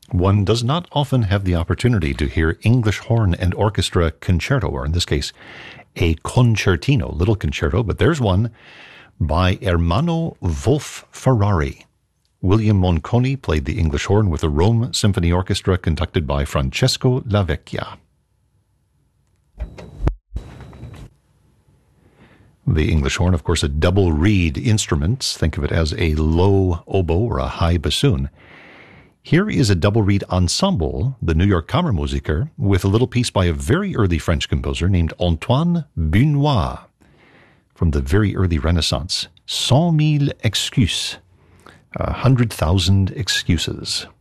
One does not often have the opportunity to hear English horn and orchestra concerto, or in this case, a concertino, little concerto, but there's one by Ermanno Wolf Ferrari. William Monconi played the English horn with the Rome Symphony Orchestra conducted by Francesco Lavecchia. The English horn, of course, a double reed instrument. Think of it as a low oboe or a high bassoon. Here is a double reed ensemble, the New York Kammermusiker, with a little piece by a very early French composer named Antoine Bunois from the very early Renaissance. 100,000 excuses. 100,000 excuses.